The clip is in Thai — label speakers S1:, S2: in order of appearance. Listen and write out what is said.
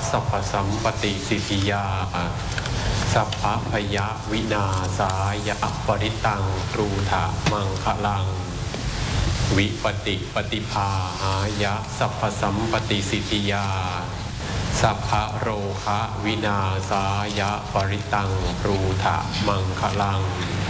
S1: สัพพสัมปติสิทธิยาสัพพพยะวินาสายะปริตังตรูถามังคะลังวิปติปฏิภาหายะสัพพสัมปติสิทธิยาสัพพะโรคะวินาสายะปริตังตรูถามังคะลัง